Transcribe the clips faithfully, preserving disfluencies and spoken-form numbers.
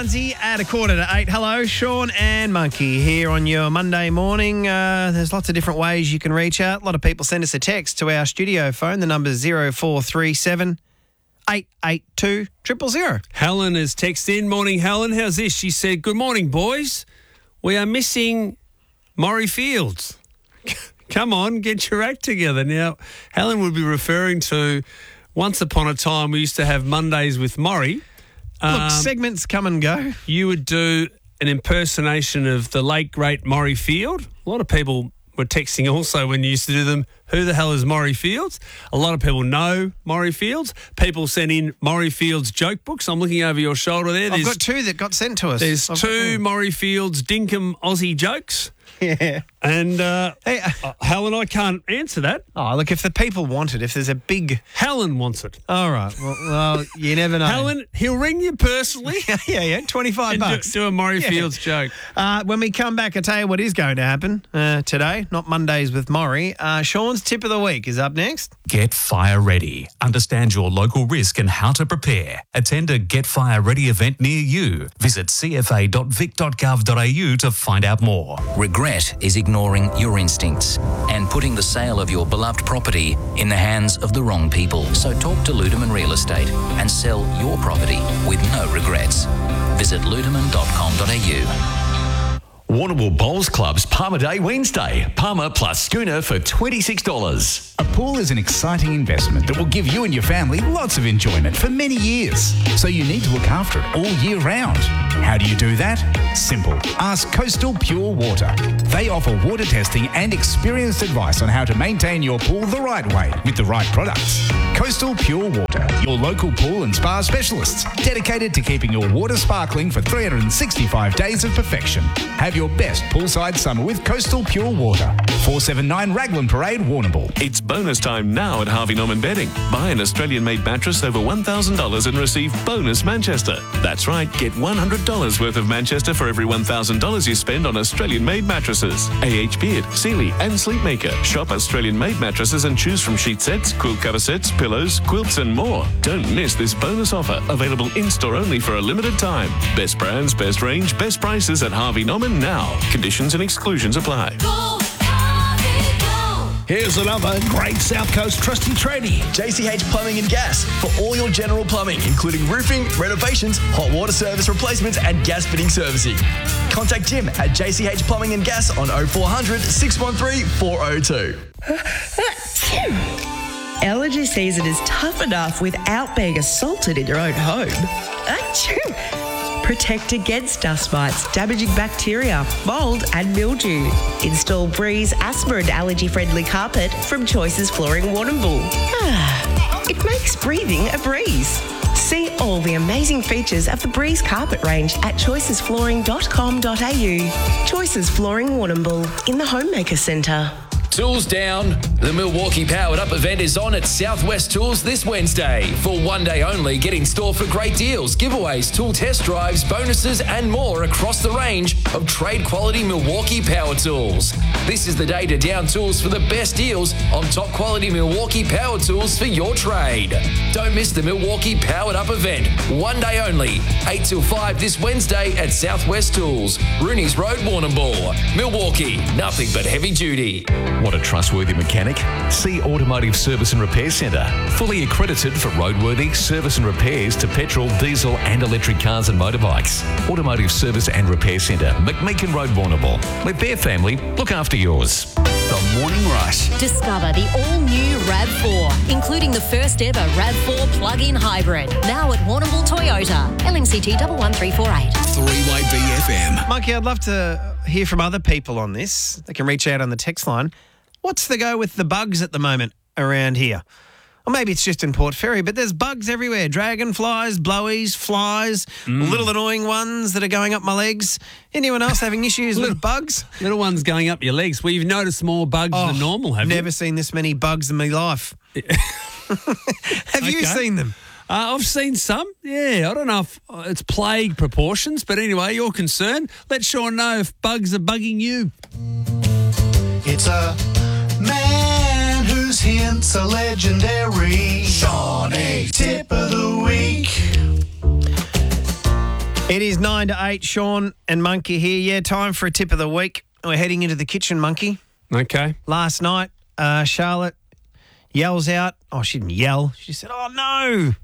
Barnesy at a quarter to eight. Hello, Sean and Monkey here on your Monday morning. Uh, there's lots of different ways you can reach out. A lot of people send us a text to our studio phone. The number's zero four three seven eight eight two zero zero zero. Helen has texted in. Morning, Helen. How's this? She said, good morning, boys. We are missing Maury Fields. Come on, get your act together. Now, Helen would be referring to once upon a time we used to have Mondays with Maury. Look, Um, segments come and go. You would do an impersonation of the late, great Maury Field. A lot of people were texting also when you used to do them, who the hell is Maury Fields? A lot of people know Maury Fields. People sent in Maury Fields joke books. I'm looking over your shoulder there. I've There's, got two that got sent to us. there's I've two got- Maury Fields dinkum Aussie jokes. Yeah. And uh, Hey, uh, uh, Helen, I can't answer that. oh, look, if the people want it, if there's a big... Helen wants it. All right. Well, well you never know. Helen, he'll ring you personally yeah, yeah, twenty-five and do, bucks. do a Maury Yeah. Fields joke. Uh, when we come back, I tell you what is going to happen uh, today, not Mondays with Maury. Uh, Sean's tip of the week is up next. Get Fire Ready. Understand your local risk and how to prepare. Attend a Get Fire Ready event near you. Visit c f a dot vic dot gov dot a u to find out more. Regret is ignoring your instincts and putting the sale of your beloved property in the hands of the wrong people. So talk to Ludeman Real Estate and sell your property with no regrets. Visit ludeman dot com dot a u. Warrnambool Bowls Club's Palmer Day Wednesday. Palmer plus schooner for twenty-six dollars. A pool is an exciting investment that will give you and your family lots of enjoyment for many years. So you need to look after it all year round. How do you do that? Simple. Ask Coastal Pure Water. They offer water testing and experienced advice on how to maintain your pool the right way with the right products. Coastal Pure Water, your local pool and spa specialists, dedicated to keeping your water sparkling for three hundred sixty-five days of perfection. Have your best poolside summer with Coastal Pure Water. four seventy-nine Raglan Parade, Warrnambool. It's bonus time now at Harvey Norman Bedding. Buy an Australian-made mattress over one thousand dollars and receive bonus Manchester. That's right, get one hundred dollars worth of Manchester for every one thousand dollars you spend on Australian-made mattresses. A H Beard, Sealy and Sleepmaker. Shop Australian-made mattresses and choose from sheet sets, quilt cover sets, pillows, quilts and more. Don't miss this bonus offer, available in-store only for a limited time. Best brands, best range, best prices at Harvey Norman now. Conditions and exclusions apply. Here's another great South Coast trusty tradie. J C H Plumbing and Gas for all your general plumbing, including roofing, renovations, hot water service replacements and gas fitting servicing. Contact Jim at J C H Plumbing and Gas on oh four hundred, six one three, four oh two. Allergy season is tough enough without being assaulted in your own home. Achoo! Protect against dust mites, damaging bacteria, mould and mildew. Install Breeze asthma and allergy-friendly carpet from Choices Flooring Warrnambool. Ah, it makes breathing a breeze. See all the amazing features of the Breeze carpet range at choices flooring dot com dot a u. Choices Flooring Warrnambool in the Homemaker Centre. Tools down. The Milwaukee Powered Up event is on at Southwest Tools this Wednesday. For one day only, get in store for great deals, giveaways, tool test drives, bonuses and more across the range of trade quality Milwaukee power tools. This is the day to down tools for the best deals on top quality Milwaukee power tools for your trade. Don't miss the Milwaukee Powered Up event. One day only, eight till five this Wednesday at Southwest Tools, Rooney's Road, Warrnambool. Milwaukee, nothing but heavy duty. Want a trustworthy mechanic? See Automotive Service and Repair Centre. Fully accredited for roadworthy service and repairs to petrol, diesel and electric cars and motorbikes. Automotive Service and Repair Centre, McMeekin Road, Warrnambool. Let their family look after yours. The Morning Rush. Discover the all-new RAV four, including the first ever RAV four plug-in hybrid. Now at Warrnambool Toyota. L N C T one one three four eight. three-way B F M. Monkey, I'd love to hear from other people on this. They can reach out on the text line. What's the go with the bugs at the moment around here? Or maybe it's just in Port Fairy, but there's bugs everywhere. Dragonflies, blowies, flies, Mm. little annoying ones that are going up my legs. Anyone else having issues with bugs? Little ones going up your legs. Well, you've noticed more bugs Oh, than normal, have you? Never seen this many bugs in my life. Have you Okay. seen them? Uh, I've seen some. Yeah, I don't know if uh, it's plague proportions, but anyway, you're concerned. Let Sean know if bugs are bugging you. It's a man whose hints are legendary. Shawnee, tip of the week. It is nine to eight. Sean and Monkey here. Yeah, time for a tip of the week. We're heading into the kitchen, Monkey. Okay. Last night, uh, Charlotte yells out. Oh, she didn't yell. She said, "Oh no,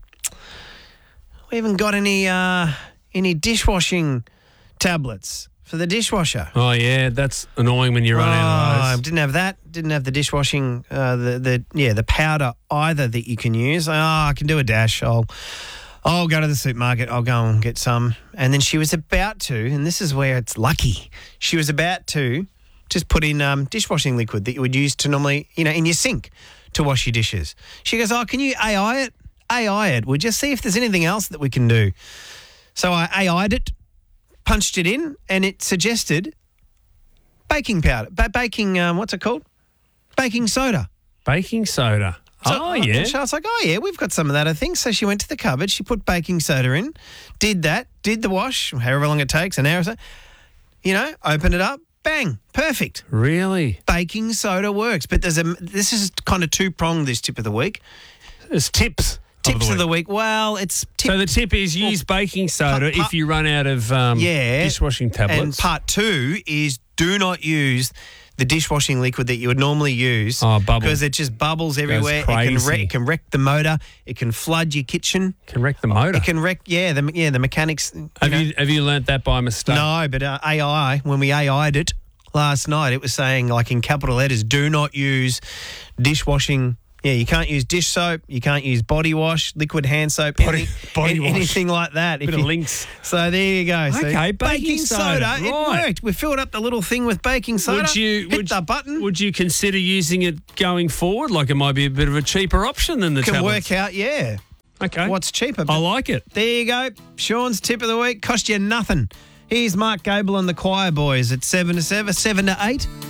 we haven't got any uh, any dishwashing tablets for the dishwasher." Oh, yeah, that's annoying when you run oh, out of I those. didn't have that. Didn't have the dishwashing, uh, the the yeah, the powder either that you can use. Oh, I can do a dash. I'll I'll go to the supermarket. I'll go and get some. And then she was about to, and this is where it's lucky. She was about to just put in um, dishwashing liquid that you would use to normally, you know, in your sink to wash your dishes. She goes, "Oh, can you A I it? A I it. We'll just see if there's anything else that we can do." So I A I'd it, punched it in, and it suggested baking powder, ba- baking, um, what's it called? Baking soda. Baking soda. So, oh, yeah. Charlotte's like, "Oh, yeah, we've got some of that, I think." So she went to the cupboard, she put baking soda in, did that, did the wash, however long it takes, an hour or so, you know, opened it up, bang, perfect. Really? Baking soda works. But there's a, this is kind of two-pronged, this tip of the week. It's tips. Tips of the week. Well, it's tip. So the tip is use baking soda pa- if you run out of um, yeah, dishwashing tablets. And part two is do not use the dishwashing liquid that you would normally use. Oh, bubble. Because it just bubbles everywhere. It crazy. can, wreck, it can wreck the motor. It can flood your kitchen. Can wreck the motor. It can wreck, yeah, the yeah the mechanics. You have know. you have you learnt that by mistake? No, but uh, A I, when we A I'd it last night, it was saying, like in capital letters, do not use dishwashing. Yeah, you can't use dish soap. You can't use body wash, liquid hand soap, Body- any- body any- wash. anything like that. Bit If of you- links. So there you go. So Okay, baking soda, It right. worked. We filled up the little thing with baking soda. Would you hit would, the button? Would you consider using it going forward? Like it might be a bit of a cheaper option than the Can tablets. work out, yeah. Okay. What's cheaper? I like it. There you go. Sean's tip of the week. Cost you nothing. Here's Mark Gable and the Choir Boys at seven to seven, seven to eight.